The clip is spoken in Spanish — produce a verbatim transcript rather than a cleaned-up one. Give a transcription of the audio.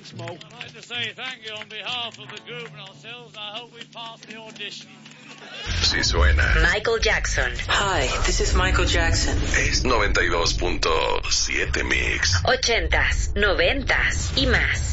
Thanks, Mo. I'd like to say thank you on behalf of the group and ourselves. I hope we pass the audition. Sí suena. Michael Jackson. Hi, this is Michael Jackson. Es noventa y dos punto siete Mix. Ochentas, noventas y más.